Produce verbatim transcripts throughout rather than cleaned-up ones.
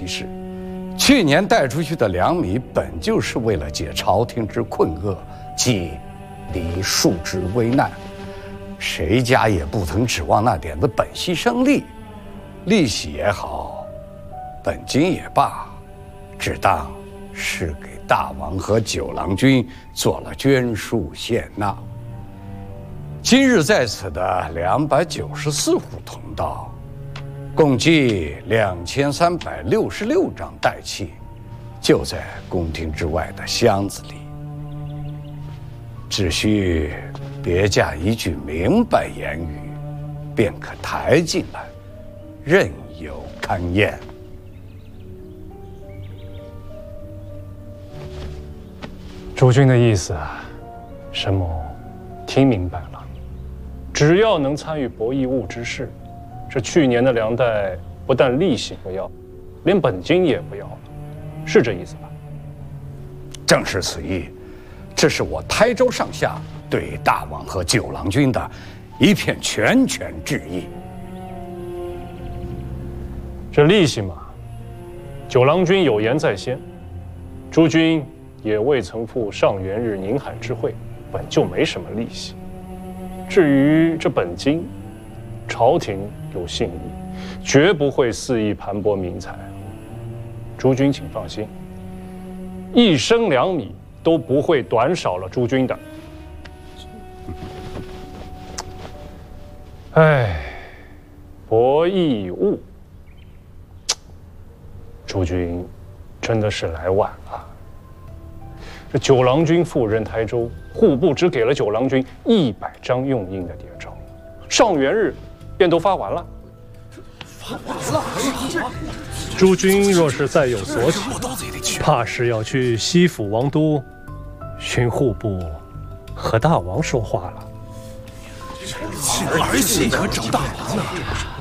其事。去年带出去的粮米，本就是为了解朝廷之困厄，济黎庶之危难。谁家也不曾指望那点子本息生利，利息也好，本金也罢，只当是给大王和九郎君做了捐书献纳。今日在此的两百九十四户同道，共计两千三百六十六张代契，就在宫廷之外的箱子里。只需别驾一句明白言语，便可抬进来，任由勘验。 诸君的意思，沈某听明白了。只要能参与博弈物之事，这去年的粮代不但利息不要，连本金也不要了，是这意思吧？ 正是此意，这是我台州上下对大王和九郎君的一片拳拳致意。 这利息嘛，九郎君有言在先，诸君也未曾赴上元日宁海之会，本就没什么利息。至于这本金，朝廷有信义，绝不会肆意盘剥民财。诸君请放心，一升粮米都不会短少了诸君的。哎，博弈物，诸君真的是来晚了。这九郎君赴任台州，户部只给了九郎君一百张用印的谍照，上元日便都发完了。 发完了？ 诸君若是再有所起，怕是要去西府王都寻户部和大王说话了。 儿戏可找大王呢？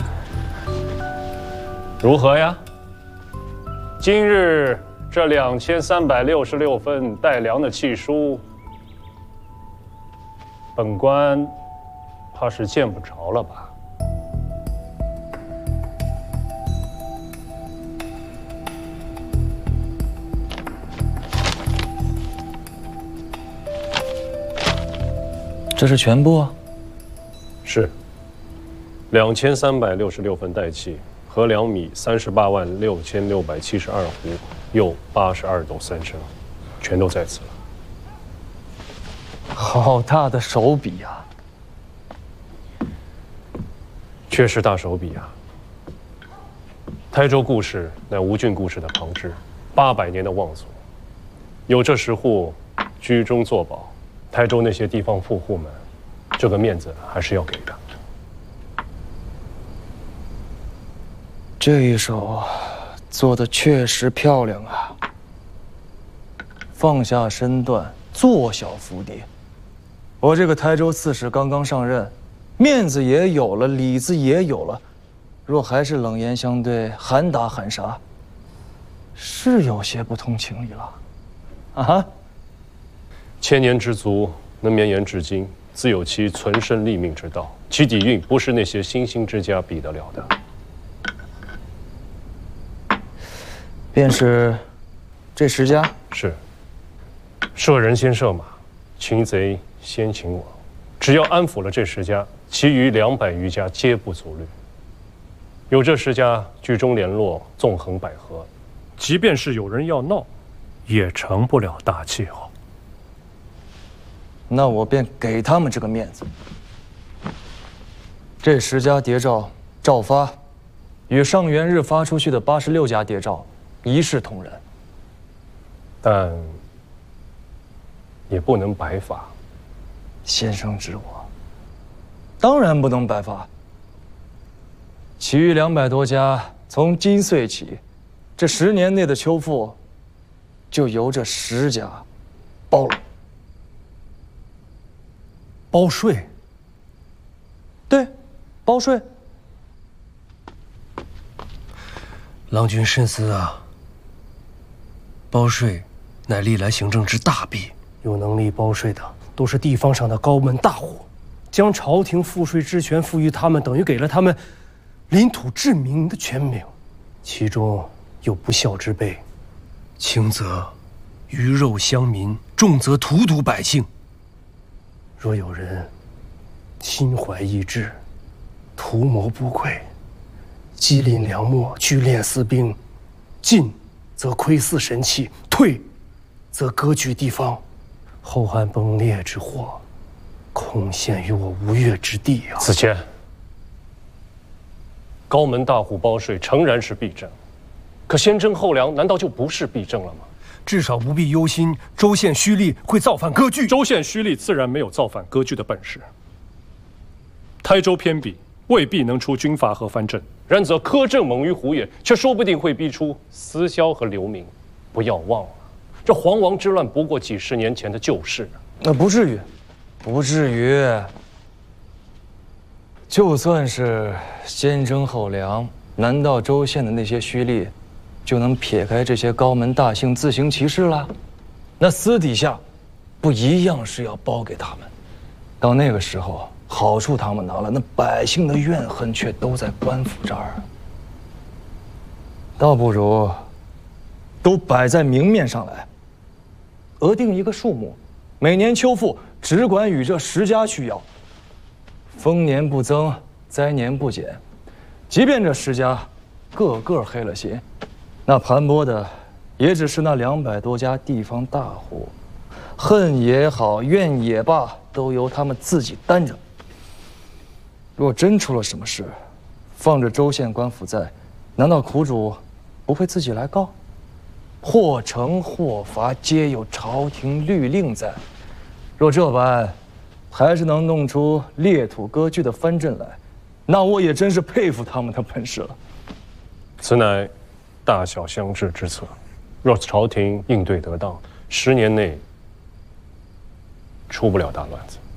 如何呀？今日这两千三百六十六份带粮的契书，本官怕是见不着了吧？ 这是全部？ 是。两千三百六十六份代契，和粮米三十八万六千六百七十二斛，又八十二斗三升，全都在此了。 好大的手笔呀！ 确实大手笔啊！台州故事乃吴郡故事的旁支，八百年的望族，有这十户居中作保，台州那些地方富户们，这个面子还是要给的。 这一手做的确实漂亮啊！放下身段，做小伏低。我这个台州刺史刚刚上任，面子也有了，里子也有了，若还是冷言相对，喊打喊杀，是有些不通情理了。啊哈！ 千年之族能绵延至今，自有其存身立命之道，其底蕴不是那些新兴之家比得了的。 便是这十家？ 是。射人先射马，擒贼先擒王。只要安抚了这十家，其余两百余家皆不足虑。有这十家居中联络，纵横捭阖，即便是有人要闹，也成不了大气候。 那我便给他们这个面子。这十家谍照照发，与上元日发出去的八十六家谍照一视同仁。 但也不能白发。 先生知我，当然不能白发。其余两百多家，从今岁起，这十年内的秋赋，就由这十家包了。 包税？ 对，包税。 郎君深思啊，包税乃历来行政之大弊，有能力包税的都是地方上的高门大户，将朝廷赋税之权赋予他们，等于给了他们领土治民的权柄，其中有不孝之辈，轻则鱼肉乡民，重则荼毒百姓。若有人心怀异志，图谋不轨，机临良末，聚敛私兵，进则窥伺神器，退则割据地方，后汉崩裂之祸，恐陷于我吴越之地啊！ 子谦，高门大户包税诚然是弊政，可先征后粮难道就不是弊政了吗？ 至少不必忧心州县胥吏会造反割据。 州县胥吏自然没有造反割据的本事。台州偏僻，未必能出军阀和藩镇；然则苛政猛于虎也，却说不定会逼出私销和流民。不要忘了，这黄王之乱不过几十年前的旧事。 那不至于，不至于。就算是先征后粮，难道州县的那些胥吏就能撇开这些高门大姓自行其事了？那私底下不一样是要包给他们。到那个时候，好处他们拿了，那百姓的怨恨却都在官府这儿。倒不如都摆在明面上来，额定一个数目，每年秋赋只管与这十家去要，丰年不增，灾年不减。即便这十家个个黑了心，那盘剥的也只是那两百多家地方大户，恨也好，怨也罢，都由他们自己担着。若真出了什么事，放着州县官府在，难道苦主不会自己来告？或惩或罚，皆有朝廷律令在。若这般，还是能弄出裂土割据的藩镇来，那我也真是佩服他们的本事了。 此乃大小相治之策，若朝廷应对得当，十年内出不了大乱子。